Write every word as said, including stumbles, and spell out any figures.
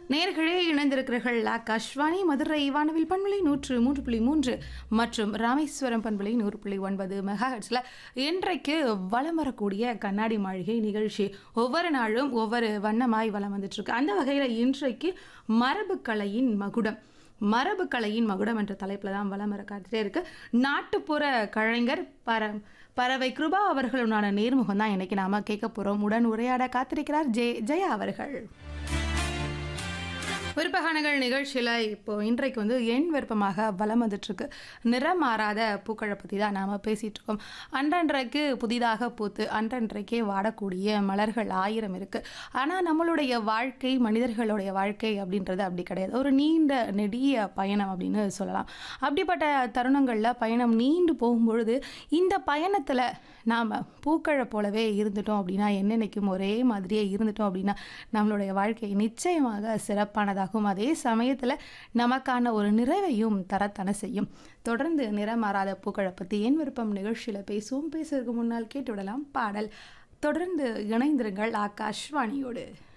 நேர்களே இணைந்திருக்கிறீர்கள் ஆகாஷ்வாணி மதுரை வானவில் பண்பலை நூற்று மூன்று புள்ளி மூன்று மற்றும் ராமேஸ்வரம் பண்பலை நூறு புள்ளி ஒன்பது மெகாஹெட்ஸில் இன்றைக்கு வலம் வரக்கூடிய கண்ணாடி மாளிகை நிகழ்ச்சி ஒவ்வொரு நாளும் ஒவ்வொரு வண்ணமாய் வலம் வந்துட்டுருக்கு. அந்த வகையில் இன்றைக்கு மரபுக்கலையின் மகுடம் மரபுக்கலையின் மகுடம் என்ற தலைப்பில் தான் வலம் வர காத்துட்டே இருக்கு. நாட்டுப்புற கலைஞர் பர பறவை கிருபா அவர்களுடான நேர்முகம் தான் இன்னைக்கு நாம கேட்க போறோம். உடன் உரையாட காத்திருக்கிறார் ஜெய ஜெயா அவர்கள். விருப்பகானங்கள் நிகழ்ச்சியில் இப்போ இன்றைக்கு வந்து எண் விருப்பமாக வலம் வந்துட்டுருக்கு. நிறம் மாறாத பூக்களை பற்றி தான் நாம் பேசிகிட்டு இருக்கோம். அன்றன்றைக்கு புதிதாக பூத்து அன்றன்றைக்கே வாடக்கூடிய மலர்கள் ஆயிரம் இருக்குது. ஆனால் நம்மளுடைய வாழ்க்கை, மனிதர்களுடைய வாழ்க்கை அப்படின்றது அப்படி கிடையாது. ஒரு நீண்ட நெடிய பயணம் அப்படின்னு சொல்லலாம். அப்படிப்பட்ட தருணங்களில் பயணம் நீண்டு போகும்பொழுது இந்த பயணத்தில் நாம் பூக்களை போலவே இருந்துட்டோம் அப்படின்னா, என்னென்னைக்கும் ஒரே மாதிரியே இருந்துட்டோம் அப்படின்னா நம்மளுடைய வாழ்க்கை நிச்சயமாக சிறப்பானதாக, அதே சமயத்தில் நமக்கான ஒரு நிறைவையும் தரத்தன செய்யும். தொடர்ந்து நிறம் மாறாத பூக்களை பற்றி என் விருப்பம் நிகழ்ச்சியில் பேசுவோம். பேசுவதற்கு முன்னால் கேட்டுவிடலாம் பாடல். தொடர்ந்து இணைந்திருங்கள் ஆகாஷ்வாணியோடு.